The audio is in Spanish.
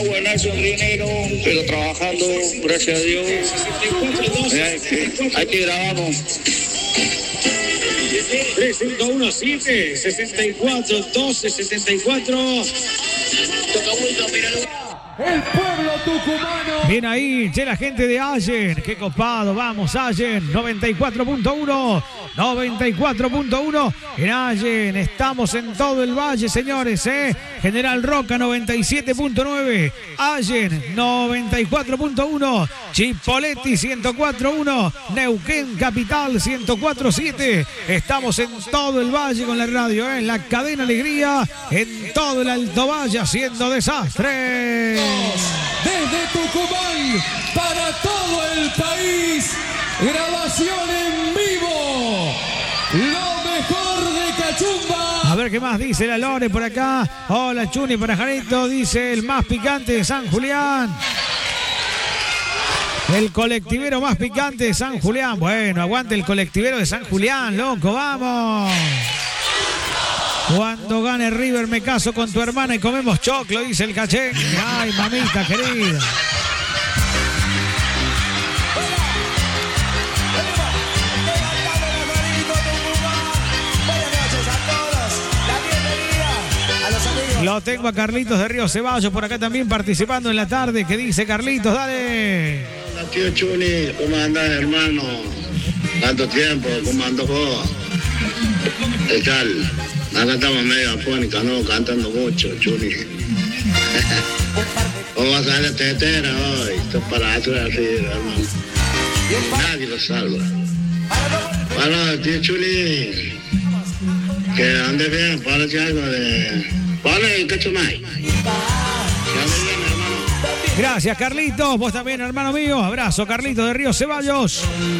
Buenazo en Rinero, pero trabajando, gracias a Dios. Aquí grabamos. 3-5-1-7, 64-12-74. El pueblo tucumano. Bien ahí, che, la gente de Allen. Qué copado, vamos, Allen. 94.1. 94.1 en Allen. Estamos en todo el valle, señores, General Roca 97.9. Allen 94.1. Chipoleti 104.1. Neuquén Capital 104.7. Estamos en todo el valle con la radio, en la cadena Alegría, en todo el Alto Valle haciendo desastres. Desde Tucumán para todo el país. Grabación en vivo. Lo mejor de Cachumba. A ver qué más dice la Lore por acá. Hola Chuni para Jarito. Dice el más picante de San Julián. El colectivero más picante de San Julián. Bueno, aguante el colectivero de San Julián, loco, vamos. Cuando gane River me caso con tu hermana y comemos choclo, dice el Cachengue. Ay, mamita querida. Lo tengo a Carlitos de Río Ceballos por acá también participando en la tarde. ¿Qué dice Carlitos? Dale. Hola, tío Chuni, ¿cómo andás, hermano? ¿Cuánto tiempo? ¿Cómo andás vos? ¿Qué tal? Acá estamos medio afónicos, ¿no? Cantando mucho, Chuni. ¿Cómo vas a salir tetera hoy? Esto es para atrás arriba, hermano. Nadie lo salva. Bueno, tío Chuni, que andes bien, ponle algo de... Ponle el cachumay. Gracias, Carlitos. Vos también, hermano mío. Abrazo, Carlitos de Río Ceballos.